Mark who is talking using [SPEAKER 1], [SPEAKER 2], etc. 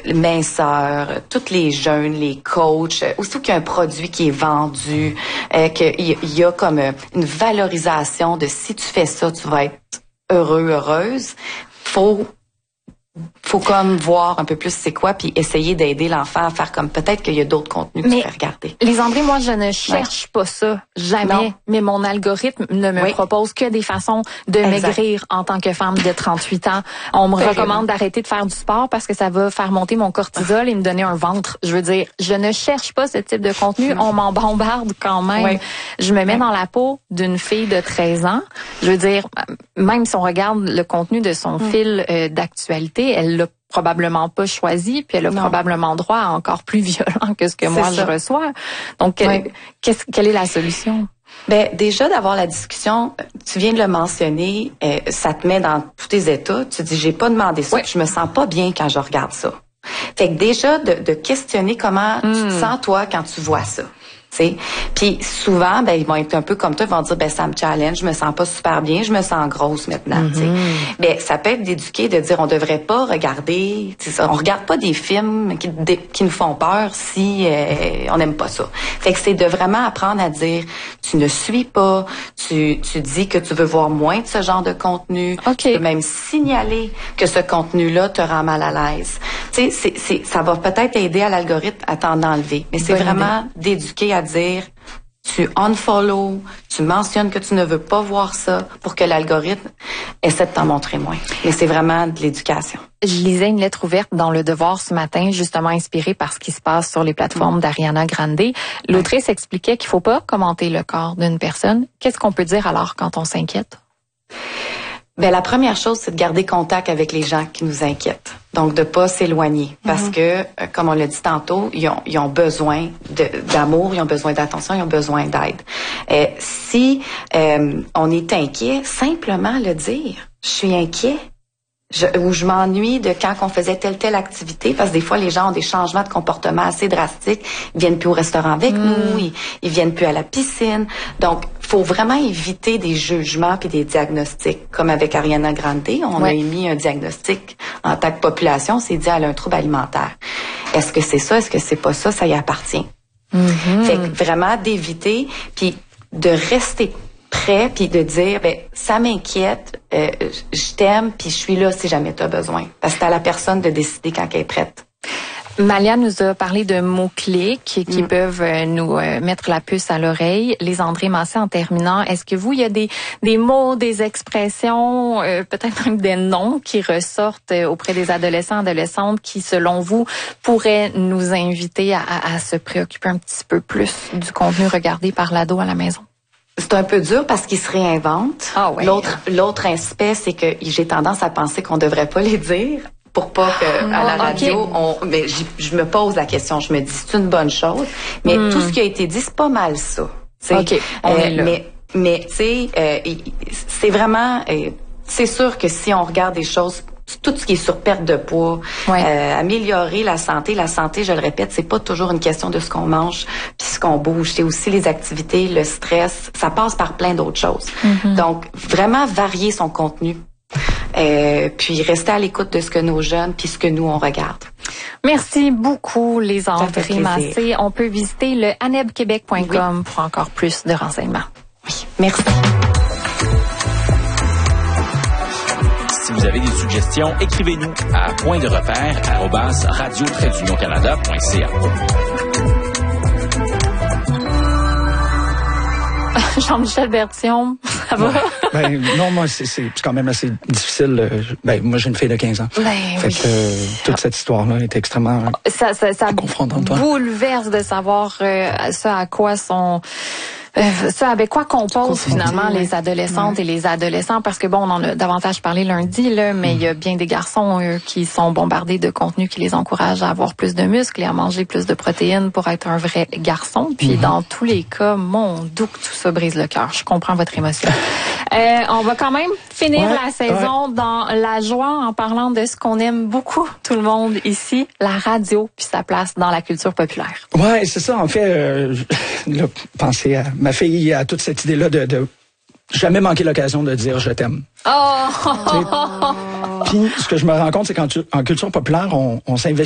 [SPEAKER 1] minceurs, tous les jeunes, les coachs, aussitôt qu'il y a un produit qui est vendu, qu'il y a comme une valorisation de si tu fais ça, tu vas être heureux, heureuse. Faut comme voir un peu plus c'est quoi, puis essayer d'aider l'enfant à faire comme peut-être qu'il y a d'autres contenus que tu peux regarder.
[SPEAKER 2] Lisandré, moi, je ne cherche pas ça, jamais. Non. Mais mon algorithme ne me propose que des façons de maigrir en tant que femme de 38 ans. On me recommande d'arrêter de faire du sport parce que ça va faire monter mon cortisol et me donner un ventre. Je veux dire, je ne cherche pas ce type de contenu. On m'en bombarde quand même. Je me mets dans la peau d'une fille de 13 ans. Je veux dire, même si on regarde le contenu de son fil d'actualité, elle l'a probablement pas choisi, puis elle a probablement droit à encore plus violent que ce que moi je reçois. Donc, quelle est la solution?
[SPEAKER 1] Ben déjà d'avoir la discussion, tu viens de le mentionner, ça te met dans tous tes états. Tu dis j'ai pas demandé ça, puis je me sens pas bien quand je regarde ça. Fait que déjà de questionner comment tu te sens toi quand tu vois ça. Puis souvent, ben ils vont être un peu comme toi, ils vont dire ben ça me challenge, je me sens pas super bien, je me sens grosse maintenant. Ben ça peut être d'éduquer, de dire on devrait pas regarder, on regarde pas des films qui nous font peur si on n'aime pas ça. Fait que c'est de vraiment apprendre à dire tu ne suis pas, tu dis que tu veux voir moins de ce genre de contenu, tu peux même signaler que ce contenu-là te rend mal à l'aise. Tu sais, ça va peut-être aider à l'algorithme à t'en enlever, mais c'est vraiment d'éduquer à dire tu unfollow, tu mentionnes que tu ne veux pas voir ça pour que l'algorithme essaie de t'en montrer moins. Mais c'est vraiment de l'éducation.
[SPEAKER 2] Je lisais une lettre ouverte dans Le Devoir ce matin, justement inspirée par ce qui se passe sur les plateformes d'Ariana Grande. L'autrice expliquait qu'il faut pas commenter le corps d'une personne. Qu'est-ce qu'on peut dire alors quand on s'inquiète?
[SPEAKER 1] Ben la première chose, c'est de garder contact avec les gens qui nous inquiètent. Donc de pas s'éloigner parce que comme on l'a dit tantôt, ils ont besoin d'amour, ils ont besoin d'attention, ils ont besoin d'aide. Si on est inquiet, simplement le dire. Je suis inquiet. Ou je m'ennuie de quand on faisait telle activité, parce que des fois les gens ont des changements de comportement assez drastiques, ils viennent plus au restaurant avec nous, ils viennent plus à la piscine. Donc faut vraiment éviter des jugements puis des diagnostics. Comme avec Ariana Grande, on a émis un diagnostic en tant que population, c'est dit elle a un trouble alimentaire. Est-ce que c'est ça, est-ce que c'est pas ça, ça y appartient. Fait que vraiment d'éviter puis de rester prêt puis de dire ben ça m'inquiète, je t'aime puis je suis là si jamais tu as besoin. Parce que c'est à la personne de décider quand elle est prête.
[SPEAKER 2] Malia nous a parlé de mots-clés qui peuvent nous mettre la puce à l'oreille. Lisandré Massé, en terminant, est-ce que il y a des mots, des expressions, peut-être même des noms qui ressortent auprès des adolescents, adolescentes qui, selon vous, pourraient nous inviter à se préoccuper un petit peu plus du contenu regardé par l'ado à la maison?
[SPEAKER 1] C'est un peu dur parce qu'ils se réinventent. L'autre aspect, c'est que j'ai tendance à penser qu'on devrait pas les dire pour pas que à la radio, mais je me pose la question, je me dis c'est une bonne chose, mais tout ce qui a été dit, c'est pas mal ça. Mais tu sais, c'est vraiment, c'est sûr que si on regarde des choses, tout ce qui est sur perte de poids, améliorer la santé, je le répète, c'est pas toujours une question de ce qu'on mange puis ce qu'on bouge, c'est aussi les activités, le stress, ça passe par plein d'autres choses. Donc vraiment varier son contenu. Puis rester à l'écoute de ce que nos jeunes puis ce que nous on regarde.
[SPEAKER 2] Merci beaucoup Lisandré Massé. On peut visiter le anebquebec.com pour encore plus de renseignements.
[SPEAKER 1] Oui, merci.
[SPEAKER 3] Si vous avez des suggestions, écrivez-nous à pointderepère@radio-canada.ca.
[SPEAKER 2] Jean-Michel Bertillon, ça va?
[SPEAKER 4] Non, moi, c'est quand même assez difficile. Moi, j'ai une fille de 15 ans. Fait que toute cette histoire-là est extrêmement confrontante.
[SPEAKER 2] Bouleverse de savoir ce à quoi sont... ça avec quoi composent finalement les adolescentes et les adolescents, parce que on en a davantage parlé lundi là, mais il y a bien des garçons qui sont bombardés de contenu qui les encourage à avoir plus de muscles et à manger plus de protéines pour être un vrai garçon. Puis dans tous les cas, mon Dieu, que tout ça brise le cœur. Je comprends votre émotion. On va quand même finir la saison dans la joie en parlant de ce qu'on aime beaucoup, tout le monde ici, la radio puis sa place dans la culture populaire.
[SPEAKER 4] Ouais, c'est ça. En fait, penser à ma fille a toute cette idée-là de jamais manquer l'occasion de dire je t'aime. Puis ce que je me rends compte, c'est qu'en culture populaire, on s'investit